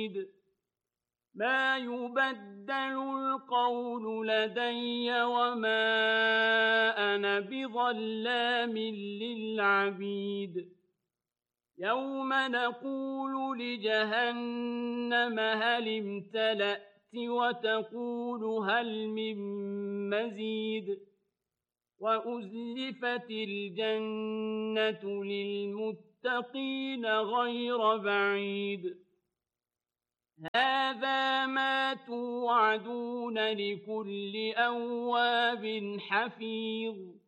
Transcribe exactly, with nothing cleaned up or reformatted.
ما يبدل القول لدي وما أنا بظلام للعبيد يوم نقول لجهنم هل امتلأت وتقول هل من مزيد وأزلفت الجنة للمتقين غير بعيد هذا ما توعدون لكل أواب حفيظ